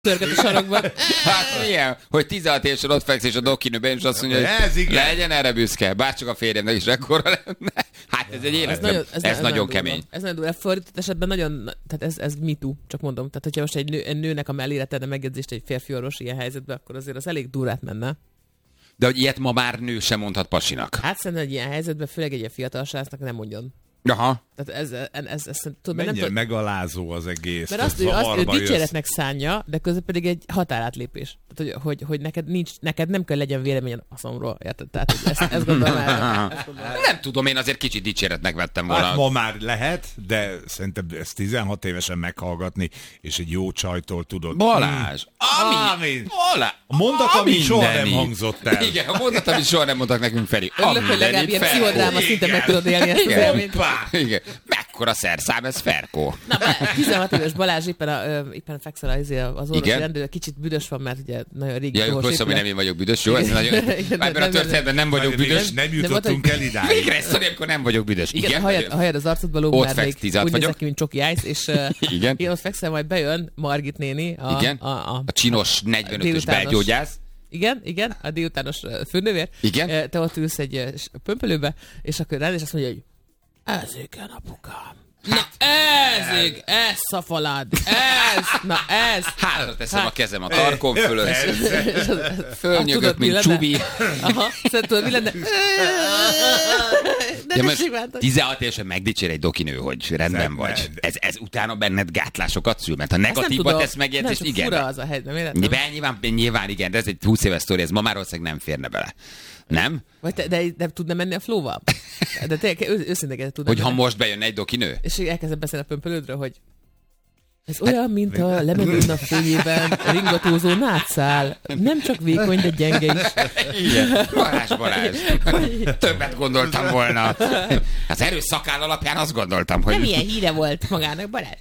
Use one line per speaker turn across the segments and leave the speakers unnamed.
törget a sarokban.
Hát milyen, hogy 16 évesen ott fekszik a dokinőben, és azt mondja, hogy legyen erre büszke, bárcsak a férjemnek is ekkora lenne. Hát ez egy élet, ez nagyon kemény.
Ez nagyon durva. Fordított esetben nagyon, tehát ez MeToo, csak mondom. Tehát, hogyha most egy nőnek a mellére tenne megjegyzést egy férfi orvos ilyen helyzetben, akkor azért az elég durrát menne.
De hogy ilyet ma már nő sem mondhat pasinak.
Hát szerintem egy ilyen helyzetben, főleg egy ilyen fiatal srácnak nem mondjon.
Aha.
Tehát ez tudom,
mennyire megalázó az egész.
Mert azt ő dicséretnek szánja, de közben pedig egy határátlépés. Tehát, hogy neked nem kell legyen véleményen a szomról, érted? Tehát ezt gondolom el.
Nem tudom, én azért kicsit dicséretnek vettem volna.
Hát ma már lehet, de szerintem ezt 16 évesen meghallgatni, és egy jó csajtól tudod.
Balázs!
A mondat, ami soha nem hangzott el.
Igen, a mondat, ami soha nem mondtak nekünk felé.
Örülök, hogy legalább ilyen pszichodráma szinten meg tudod élni ezt az élményt.
Igen. Mekkora szerszám, ez Ferkó.
Na, 16 éves Balázs éppen fekszel az orvosi rendőr, kicsit büdös van, mert ugye nagyon régi
ja, jó, hogy nem én vagyok büdös, jó? Ez nagyon... Ebben a történetben nem vagyok büdös.
Nem jutottunk el idáig.
Végre ezt mondja, amikor nem vagyok büdös.
Igen, a hajad az arcodba lóg,
ott feksz, 16
úgy
vagyok.
nézek ki, mint Csoki Ice, és én ott fekszel, majd bejön Margit néni.
A csinos 45-ös belgyógyász.
Igen, a délutános főnövér.
Igen.
Te ott ülsz egy pömpölőbe, és akkor rád, és azt mondja, hogy ez igen, apukám. Na ez szafalád, ez.
Hátra teszem a kezem a tarkom fölött. Fölnyögök, mint Csubi.
Aha, szóval tudod, mi lenne?
De most 16 évesen megdicsér egy dokinő, hogy rendben vagy. Ez utána benned gátlásokat szül, mert ha negatívba tesz megjegyzést, igen.
Fura az a hely, nem értem?
Nyilván igen, de ez egy 20 éves sztori, ez ma már valószínűleg nem férne bele. Nem?
De tudna menni a flóval? De tényleg őszintén tudna.
Hogy ha most bejönne egy dokinő?
És elkezdem beszélni a pömpölődről, hogy ez olyan, mint a lemező nap fényében ringatózó nátszál. Nem csak vékony, de gyenge is.
Igen, Balázs. Többet gondoltam volna. Az erős szakál alapján azt gondoltam, hogy...
Nem ilyen híre volt magának, Balázs.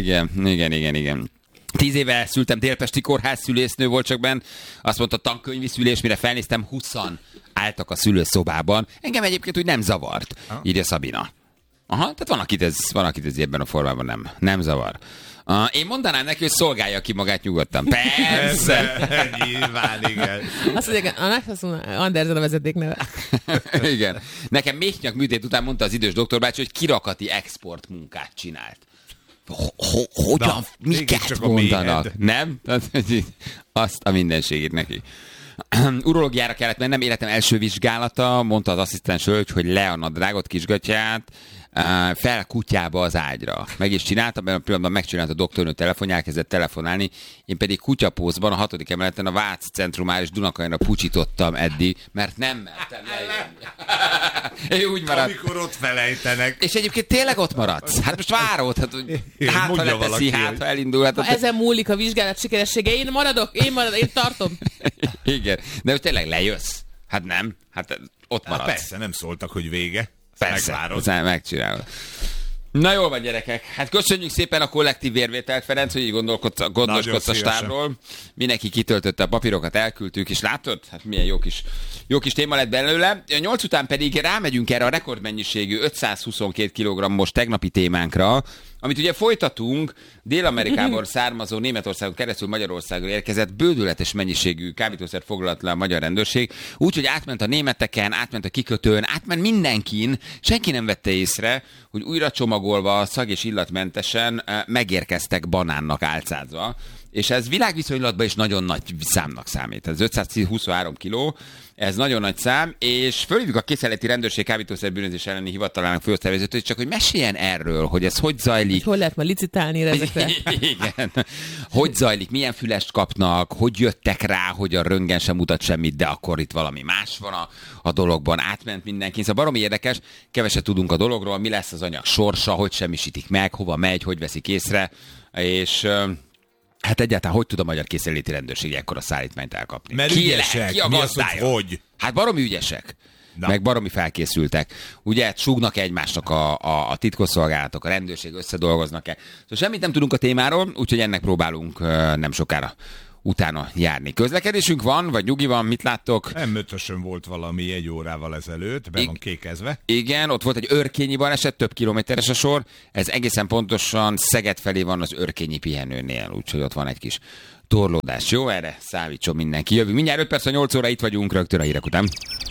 Igen. 10 éve szültem, délpesti kórház szülésznő volt csak benn. Azt mondta, tankönyvi szülés, mire felnéztem, 20-an álltak a szülőszobában. Engem egyébként úgy nem zavart, írja Szabina. Aha, tehát van, akit ez ebben a formában nem zavar. Én mondanám neki, hogy szolgálja ki magát nyugodtan. Persze!
Nyilván, igen.
Azt mondják, Andersen a vezetékneve.
Igen. Nekem méhnyak műtét után mondta az idős doktorbácsi, hogy kirakati export munkát csinált. Hogyan? Miket mondanak? Nem? Azt a mindenségét neki. Urológiára kellett mennem, életem első vizsgálata, mondta az asszisztens hölgy, hogy le a nadrágot, kisgatyát, fel kutyába az ágyra. Meg is csináltam, mert a pillanatban megcsinált a doktornő telefonja, elkezdett telefonálni, én pedig kutyapózban a 6. emeleten a Vác centrumál és Dunakajra pucsítottam eddig, mert nem mertem lejönni. Úgy maradt.
Amikor ott felejtenek.
És egyébként tényleg ott maradsz. Hát most várod, ha leteszi, ha elindul. Hát
ha ezen múlik a vizsgálat sikeressége, én maradok, én tartom.
Igen, de hogy tényleg lejössz. Hát nem, hát ott maradsz.
Persze, nem szóltak, hogy vége.
Persze, megcsinálod. Na jól van, gyerekek. Hát köszönjük szépen a kollektív vérvételt, Ferenc, hogy így gondoskodsz a stábról. Mindenki kitöltötte a papírokat, elküldtük, és látod? Hát milyen jó kis téma lett belőle. 8 után pedig rámegyünk erre a rekordmennyiségű 522 kg-os tegnapi témánkra, amit ugye folytatunk, Dél-Amerikából származó, Németországon keresztül Magyarországra érkezett bődületes mennyiségű kábítószert foglalt le a magyar rendőrség, úgyhogy átment a németeken, átment a kikötőn, átment mindenkin, senki nem vette észre, hogy újra csomagolva, szag- és illatmentesen megérkeztek banánnak álcázva, és ez világviszonylatban is nagyon nagy számnak számít. Ez 523 kiló, ez nagyon nagy szám, és fölhívjuk a Készenléti Rendőrség kábítószerbűnözés elleni hivatalának főosztályvezetőt, csak hogy meséljen erről, hogy ez hogy zajlik.
Hol lehet már licitálni ezekre?
Igen. Hogy zajlik, milyen fülest kapnak, hogy jöttek rá, hogy a röntgen sem mutat semmit, de akkor itt valami más van a dologban, átment mindenki. Szóval baromi érdekes, keveset tudunk a dologról, mi lesz az anyag sorsa, hogy semmisítik meg, hova megy, hogy veszik észre, és... Hát egyáltalán hogy tud a magyar készenléti rendőrség ekkora szállítmányt elkapni?
Mert ügyesek.
Ki a gazdája?
Hogy?
Hát baromi ügyesek. Meg baromi felkészültek. Ugye súgnak egymásnak a titkosszolgálatok, a rendőrség, összedolgoznak-e. Szóval semmit nem tudunk a témáról, úgyhogy ennek próbálunk nem sokára utána járni. Közlekedésünk van, vagy nyugi van, mit láttok?
M5-ösön volt valami 1 órával ezelőtt, be van kékezve.
Igen, ott volt egy örkényi baleset, több kilométeres a sor, ez egészen pontosan Szeged felé van az örkényi pihenőnél, úgyhogy ott van egy kis torlódás. Jó, erre számítson mindenki. Jövünk mindjárt 5 perc, 8 óra itt vagyunk, rögtön a hírek után.